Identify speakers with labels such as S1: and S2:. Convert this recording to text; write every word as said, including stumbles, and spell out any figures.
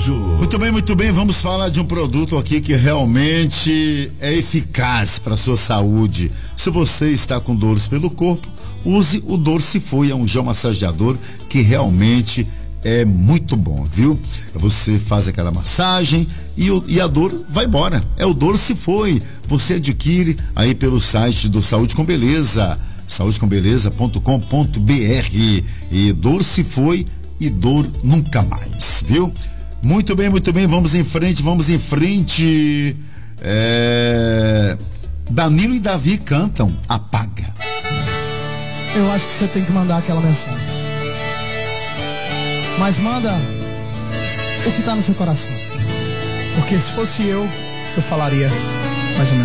S1: sertanejo.
S2: Muito bem, muito bem, vamos falar de um produto aqui que realmente é eficaz para sua saúde. Se você está com dores pelo corpo, use o Dorcifui, é um gel massageador que realmente é muito bom, viu? Você faz aquela massagem e, o, e a dor vai embora. É o Dorcifui. Você adquire aí pelo site do Saúde com Beleza, saúde com beleza ponto com ponto br. E Dorcifui e dor nunca mais, viu? Muito bem, muito bem, vamos em frente, vamos em frente. É... Danilo e Davi cantam Apaga.
S3: Eu acho que você tem que mandar aquela mensagem. Mas manda o que tá no seu coração. Porque se fosse eu, eu falaria mais ou menos.